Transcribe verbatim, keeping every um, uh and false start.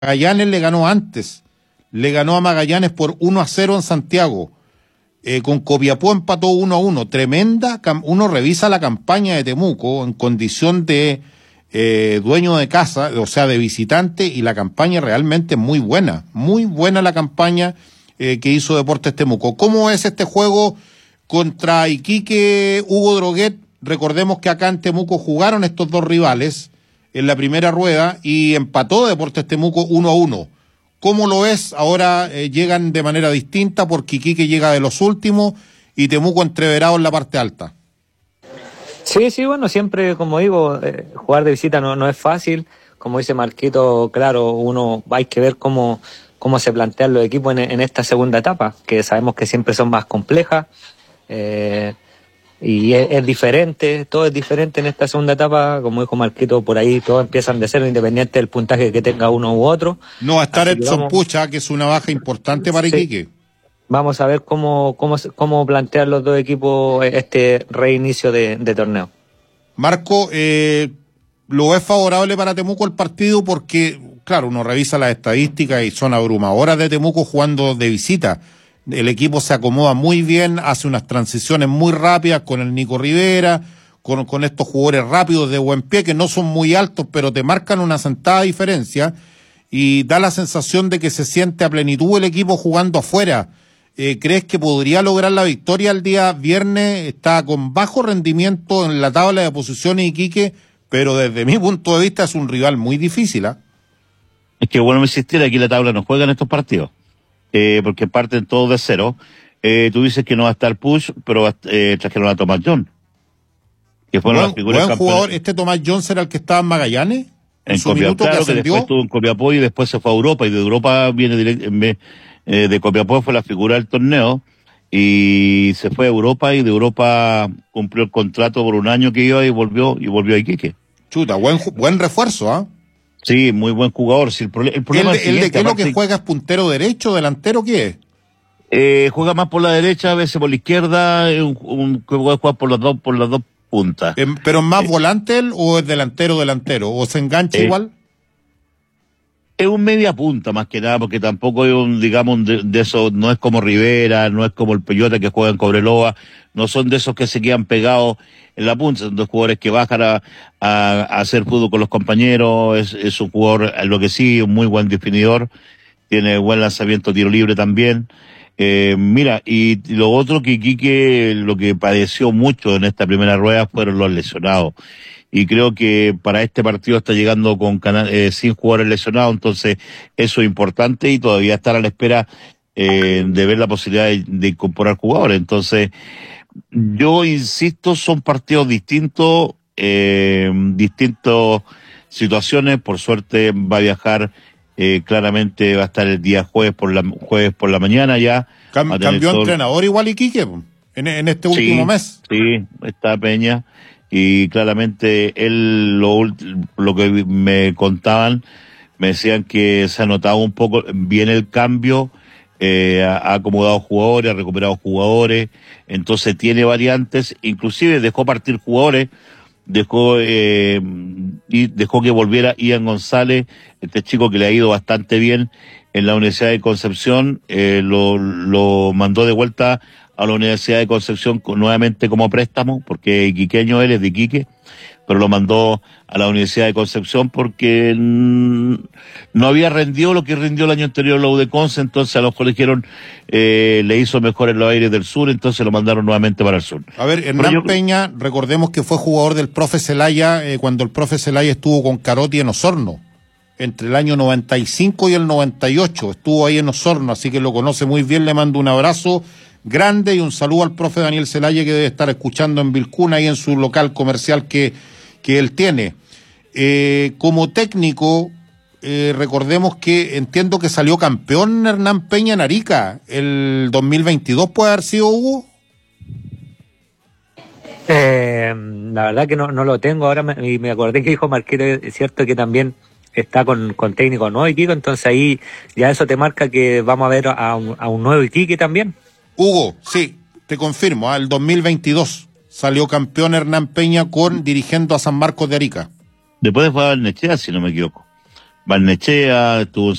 Magallanes le ganó antes, le ganó a Magallanes por uno a cero en Santiago, eh, con Copiapó empató uno a uno, tremenda, uno revisa la campaña de Temuco en condición de eh, dueño de casa, o sea de visitante, y la campaña realmente muy buena, muy buena la campaña eh, que hizo Deportes Temuco. ¿Cómo es este juego contra Iquique, Hugo Droguet? Recordemos que acá en Temuco jugaron estos dos rivales en la primera rueda y empató Deportes Temuco uno a uno. ¿Cómo lo es? Ahora eh, llegan de manera distinta porque Iquique llega de los últimos y Temuco entreverado en la parte alta. Sí, sí, bueno, siempre, como digo, eh, jugar de visita no, no es fácil. Como dice Marquito, claro, uno hay que ver cómo, cómo se plantean los equipos en, en esta segunda etapa, que sabemos que siempre son más complejas. Eh, Y es, es diferente, todo es diferente en esta segunda etapa, como dijo Marquito, por ahí todos empiezan de cero, independiente del puntaje que tenga uno u otro. No va a estar Edson Pucha, que es una baja importante para sí. Iquique. Vamos a ver cómo, cómo, cómo plantean los dos equipos este reinicio de, de torneo. Marco, eh, ¿lo es favorable para Temuco el partido? Porque, claro, uno revisa las estadísticas y son abrumadoras de Temuco jugando de visita. El equipo se acomoda muy bien, hace unas transiciones muy rápidas con el Nico Rivera, con, con estos jugadores rápidos de buen pie que no son muy altos, pero te marcan una sentada diferencia y da la sensación de que se siente a plenitud el equipo jugando afuera. Eh, ¿Crees que podría lograr la victoria el día viernes? Está con bajo rendimiento en la tabla de posiciones Iquique, pero desde mi punto de vista es un rival muy difícil, ¿eh? Es que bueno, me insistir, aquí la tabla no juega en estos partidos. Eh, porque parten todos de cero. Eh, tú dices que no va a estar Push, pero eh, trajeron a Tomás John, que fueron buen, las figuras buen jugador. ¿Este Tomás John será el que estaba en Magallanes? En, en Copiapó, claro, que, que después estuvo en Copiapó y después se fue a Europa, y de Europa viene directo, eh, de Copiapó fue la figura del torneo, y se fue a Europa, y de Europa cumplió el contrato por un año que iba y volvió, y volvió a Iquique. Chuta, buen, buen refuerzo, ¿ah? ¿eh? Sí, muy buen jugador. Si el, prole el problema ¿El, es el siguiente, ¿El de qué es lo que aparte, juega es puntero derecho, delantero, qué es? Eh, juega más por la derecha, a veces por la izquierda, un, un, que puede jugar por las dos, por las dos puntas. Eh, ¿Pero es más eh, volante él o es delantero, delantero? ¿O se engancha eh, igual? Es un media punta más que nada, porque tampoco es un, digamos, de, de esos, no es como Rivera, no es como el Peyote que juega en Cobreloa, no son de esos que se quedan pegados en la punta, son dos jugadores que bajan a, a, a hacer fútbol con los compañeros, es, es un jugador, lo que sí, un muy buen definidor, tiene buen lanzamiento, tiro libre también. Eh, mira, y lo otro que Iquique, lo que padeció mucho en esta primera rueda fueron los lesionados. Y creo que para este partido está llegando con eh, sin jugadores lesionados, entonces eso es importante y todavía estar a la espera eh, de ver la posibilidad de, de incorporar jugadores. Entonces, yo insisto, son partidos distintos, eh, distintas situaciones. Por suerte va a viajar, eh, claramente va a estar el día jueves por la jueves por la mañana ya. Cam cambió entrenador igual Iquique en, en este último sí, mes. Sí, está Peña. Y claramente él, lo, lo que me contaban, me decían que se ha notado un poco bien el cambio, eh, ha acomodado jugadores, ha recuperado jugadores, entonces tiene variantes, inclusive dejó partir jugadores, dejó eh, y dejó que volviera Ian González, este chico que le ha ido bastante bien en la Universidad de Concepción, eh, lo, lo mandó de vuelta a la Universidad de Concepción con, nuevamente como préstamo, porque iquiqueño él es de Iquique, pero lo mandó a la Universidad de Concepción porque mmm, no había rendido lo que rindió el año anterior la U de Conce, entonces a los que le dijeron eh, le hizo mejor en los aires del sur, entonces lo mandaron nuevamente para el sur. A ver, Hernán yo... Peña, recordemos que fue jugador del profe Celaya eh, cuando el profe Celaya estuvo con Carotti en Osorno, entre el año noventa y cinco y el noventa y ocho, estuvo ahí en Osorno, así que lo conoce muy bien, le mando un abrazo grande y un saludo al profe Daniel Celaya, que debe estar escuchando en Vilcuna y en su local comercial que, que él tiene. Eh, como técnico, eh, recordemos que entiendo que salió campeón Hernán Peña en Arica el dos mil veintidós, ¿puede haber sido, Hugo? Eh, la verdad que no, no lo tengo ahora, me, me acordé que dijo Marquero, es cierto que también está con, con técnico nuevo Iquique, entonces ahí ya eso te marca que vamos a ver a un, a un nuevo Iquique también. Hugo, sí, te confirmo, el dos mil veintidós salió campeón Hernán Peña con dirigiendo a San Marcos de Arica. Después fue a Barnechea, si no me equivoco. Barnechea, estuvo